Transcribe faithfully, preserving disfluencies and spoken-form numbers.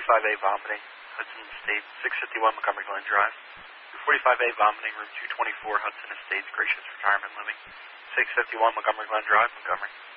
forty-five A vomiting, Hudson Estates, six fifty-one Montgomery Glen Drive. forty-five A vomiting, room two twenty-four, Hudson Estates, Gracious Retirement Living, six fifty-one Montgomery Glen Drive, Montgomery.